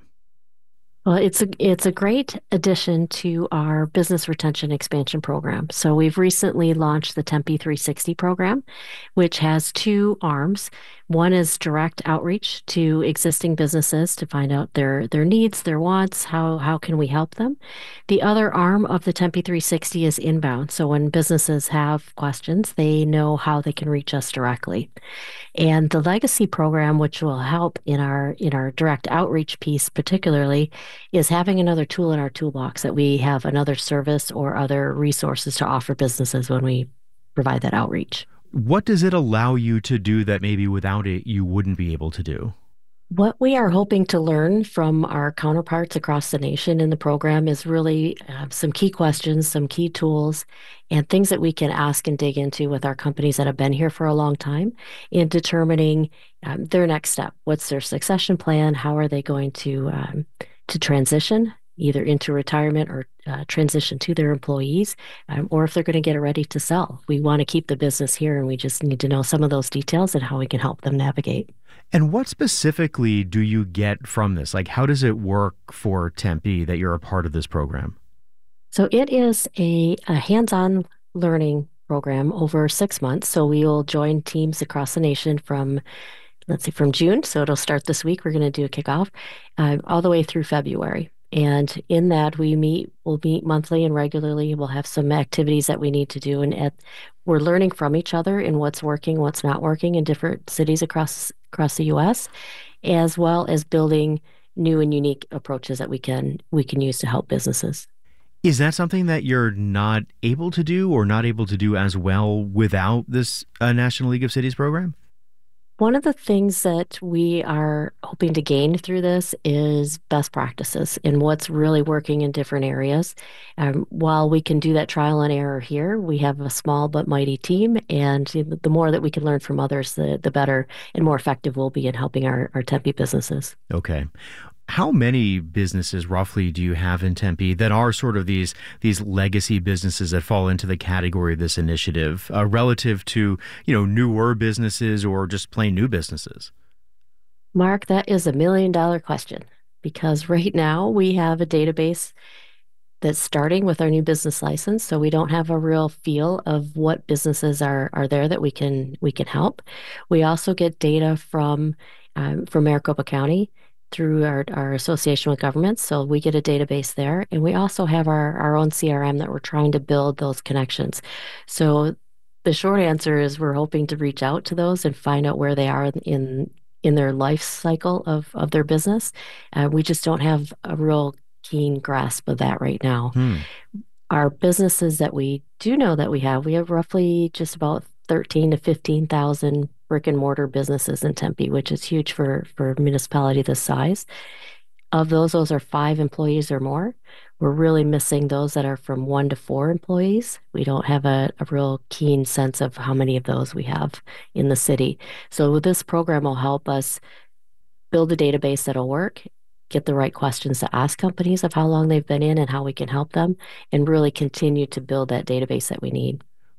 [SPEAKER 4] Well, it's a it's a great addition to our business retention expansion program. So we've recently launched the Tempe three sixty program, which has two arms. One is direct outreach to existing businesses to find out their their needs, their wants, how how can we help them. The other arm of the Tempe three sixty is inbound. So when businesses have questions, they know how they can reach us directly. And the legacy program, which will help in our in our direct outreach piece particularly, is having another tool in our toolbox that we have another service or other resources to offer businesses when we provide that outreach.
[SPEAKER 3] What does it allow you to do that maybe without it you wouldn't be able to do?
[SPEAKER 4] What we are hoping to learn from our counterparts across the nation in the program is really uh, some key questions, some key tools, and things that we can ask and dig into with our companies that have been here for a long time in determining um, their next step. What's their succession plan? How are they going to um, to transition either into retirement or uh, transition to their employees, um, or if they're going to get ready to sell. We want to keep the business here, and we just need to know some of those details and how we can help them navigate.
[SPEAKER 3] And what specifically do you get from this? Like, how does it work for Tempe that you're a part of this program?
[SPEAKER 4] So it is a, a hands-on learning program over six months. So we will join teams across the nation from, let's see, from June. So it'll start this week. We're going to do a kickoff uh, all the way through February. And in that, we meet, we'll meet monthly and regularly. We'll have some activities that we need to do. And at, we're learning from each other in what's working, what's not working in different cities across across the U S, as well as building new and unique approaches that we can we can use to help businesses.
[SPEAKER 3] Is that something that you're not able to do or not able to do as well without this uh, National League of Cities program?
[SPEAKER 4] One of the things that we are hoping to gain through this is best practices and what's really working in different areas. Um, while we can do that trial and error here, we have a small but mighty team, and the more that we can learn from others, the, the better and more effective we'll be in helping our, our Tempe businesses.
[SPEAKER 3] Okay. How many businesses roughly do you have in Tempe that are sort of these these legacy businesses that fall into the category of this initiative uh, relative to, you know, newer businesses or just plain new businesses?
[SPEAKER 4] Mark, that is a million dollar question, because right now we have a database that's starting with our new business license, so we don't have a real feel of what businesses are are there that we can we can help. We also get data from um, from Maricopa County through our, our association with governments. So we get a database there. And we also have our, our own C R M that we're trying to build those connections. So the short answer is we're hoping to reach out to those and find out where they are in in their life cycle of, of their business. Uh, we just don't have a real keen grasp of that right now.
[SPEAKER 3] Hmm.
[SPEAKER 4] Our businesses that we do know that we have, we have roughly just about thirteen to fifteen thousand brick and mortar businesses in Tempe, which is huge for, for a municipality this size. Of those, those are five employees or more. We're really missing those that are from one to four employees. We don't have a, a real keen sense of how many of those we have in the city. So this program will help us build a database that'll work, get the right questions to ask companies of how long they've been in and how we can help them, and really continue to build that database that we need.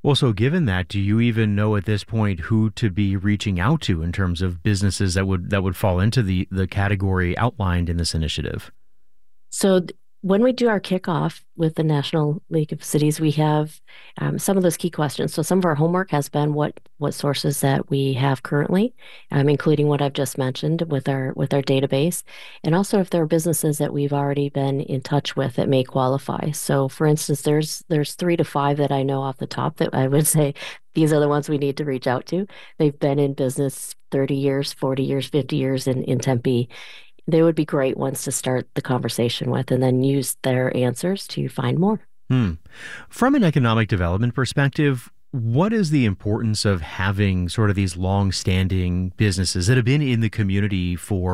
[SPEAKER 3] Well, so given that, do you even know at this point who to be reaching out to in terms of businesses that would that would fall into the, the category outlined in this initiative?
[SPEAKER 4] So th- when we do our kickoff with the National League of Cities, we have um, some of those key questions. So some of our homework has been what what sources that we have currently, um, including what I've just mentioned with our with our database, and also if there are businesses that we've already been in touch with that may qualify. So, for instance, there's there's three to five that I know off the top that I would say these are the ones we need to reach out to. They've been in business thirty years, forty years, fifty years in, in Tempe. They would be great ones to start the conversation with and then use their answers to find more.
[SPEAKER 3] Hmm. From an economic development perspective, what is the importance of having sort of these long-standing businesses that have been in the community for